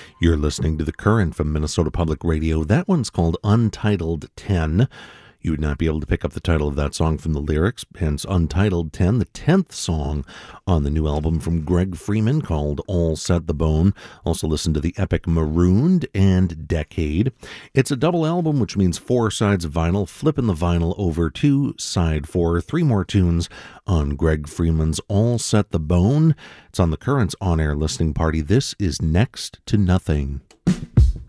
You're listening to The Current from Minnesota Public Radio. That one's called Untitled 10. You would not be able to pick up the title of that song from the lyrics, hence Untitled 10, the 10th song on the new album from Greg Freeman called All Set the Bone. Also listen to the epic Marooned and Decade. It's a double album, which means 4 sides of vinyl. Flipping the vinyl over to side 4, 3 more tunes on Greg Freeman's All Set the Bone. It's on the Current's on-air listening party. This is Next to Nothing.